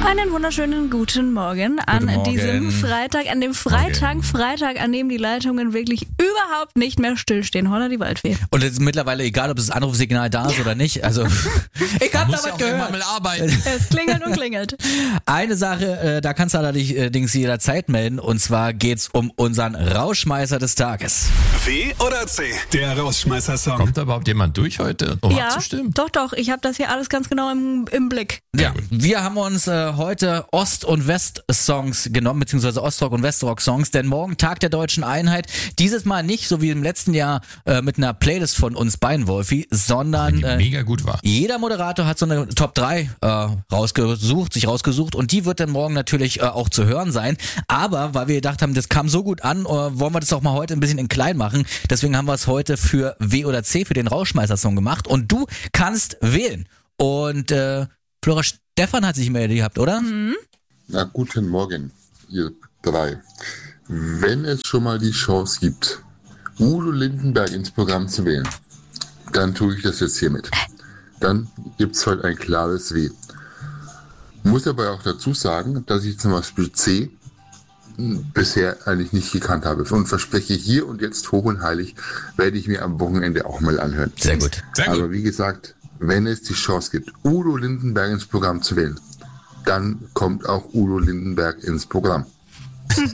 Einen wunderschönen guten Morgen an diesem Freitag, Freitag, an dem die Leitungen wirklich überhaupt nicht mehr stillstehen. Holla die Waldfee. Und es ist mittlerweile egal, ob das Anrufsignal da ist oder nicht. Also ich hab da was gehört. Mal arbeiten. Es klingelt und klingelt. Eine Sache, da kannst du allerdings jederzeit melden, und zwar geht's um unseren Rausschmeißer des Tages. W oder C, der Rausschmeißer-Song. Kommt da überhaupt jemand durch heute, um Ja, abzustimmen? doch, ich habe das hier alles ganz genau im Blick. Ja, wir haben uns heute Ost- und West-Songs genommen, beziehungsweise Ostrock- und Westrock-Songs, denn morgen Tag der Deutschen Einheit. Dieses Mal nicht, so wie im letzten Jahr, mit einer Playlist von uns beiden, Wolfi, sondern Die mega gut war. jeder Moderator hat so eine Top 3 sich rausgesucht, und die wird dann morgen natürlich auch zu hören sein. Aber weil wir gedacht haben, das kam so gut an, wollen wir das auch mal heute ein bisschen in klein machen. Deswegen haben wir es heute für W oder C, für den Rausschmeißer-Song gemacht. Und du kannst wählen. Und Flora Stefan hat sich gemeldet gehabt, oder? Na, guten Morgen, ihr drei. Wenn es schon mal die Chance gibt, Udo Lindenberg ins Programm zu wählen, dann tue ich das jetzt hiermit. Dann gibt es heute ein klares W. Muss aber auch dazu sagen, dass ich zum Beispiel C bisher eigentlich nicht gekannt habe. Und verspreche hier und jetzt hoch und heilig, werde ich mir am Wochenende auch mal anhören. Sehr gut. Aber wie gesagt, wenn es die Chance gibt, Udo Lindenberg ins Programm zu wählen, dann kommt auch Udo Lindenberg ins Programm.